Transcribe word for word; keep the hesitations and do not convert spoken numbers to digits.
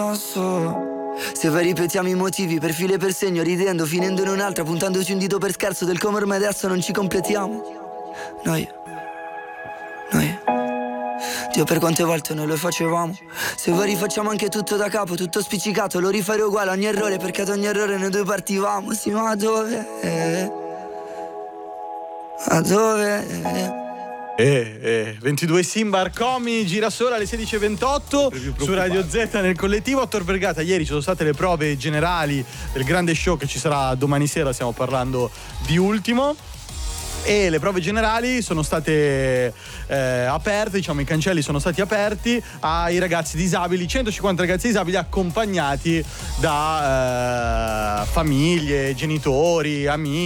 Se poi ripetiamo i motivi per filo e per segno, ridendo, finendo in un'altra, puntandoci un dito per scherzo del come ormai adesso non ci completiamo. Noi, noi, Dio, per quante volte noi lo facevamo. Se poi rifacciamo anche tutto da capo, tutto spiccicato, lo rifare uguale a ogni errore, perché ad ogni errore noi due partivamo. Sì, ma dove? A dove? Eh, eh, ventidue Simba Arcomi, gira solo alle sedici e ventotto su Radio Z nel collettivo. A Tor Vergata ieri ci sono state le prove generali del grande show che ci sarà domani sera, stiamo parlando di Ultimo. E le prove generali sono state eh, aperte, diciamo i cancelli sono stati aperti ai ragazzi disabili, centocinquanta ragazzi disabili accompagnati da eh, famiglie, genitori, amici.